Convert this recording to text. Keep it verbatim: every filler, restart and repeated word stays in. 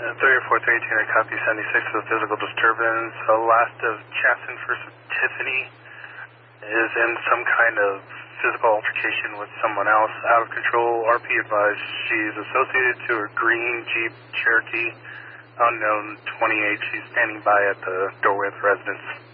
thirty-four thirty-two, I copy seventy-six with physical disturbance. The last of Chaston First Tiffany is in some kind of physical altercation with someone else, out of control. R P advised she's associated to a green Jeep Cherokee, unknown twenty-eight. She's standing by at the doorway of the residence.